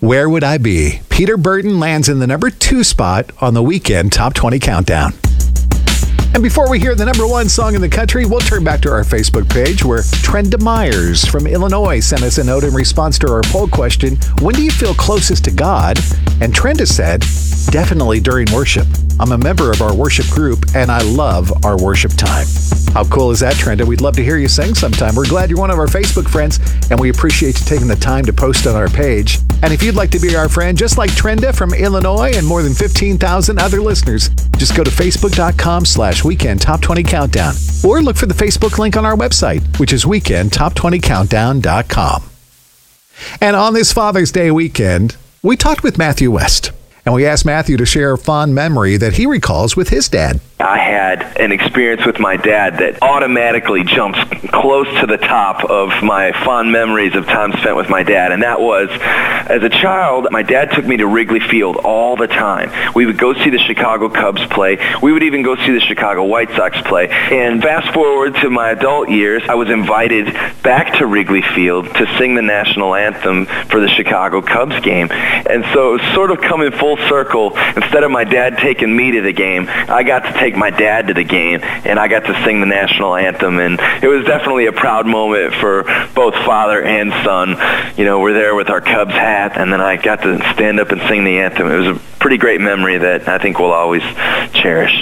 Where Would I Be? Peter Burton lands in the number 2 spot on the Weekend Top 20 Countdown. And before we hear the number 1 song in the country, we'll turn back to our Facebook page where Trenda Myers from Illinois sent us a note in response to our poll question, when do you feel closest to God? And Trenda said, definitely during worship. I'm a member of our worship group, and I love our worship time. How cool is that, Trenda? We'd love to hear you sing sometime. We're glad you're one of our Facebook friends, and we appreciate you taking the time to post on our page. And if you'd like to be our friend, just like Trenda from Illinois and more than 15,000 other listeners, just go to facebook.com/Weekend Top 20 Countdown, or look for the Facebook link on our website, which is weekendtop20countdown.com. And on this Father's Day weekend, we talked with Matthew West, and we asked Matthew to share a fond memory that he recalls with his dad. I had an experience with my dad that automatically jumps close to the top of my fond memories of time spent with my dad, and that was, as a child, my dad took me to Wrigley Field all the time. We would go see the Chicago Cubs play. We would even go see the Chicago White Sox play. And fast forward to my adult years, I was invited back to Wrigley Field to sing the national anthem for the Chicago Cubs game. And so it was sort of coming full circle. Instead of my dad taking me to the game, I got to take my dad to the game, and I got to sing the national anthem, and it was definitely a proud moment for both father and son. You know, we're there with our Cubs hat, and then I got to stand up and sing the anthem. It was a pretty great memory that I think we'll always cherish.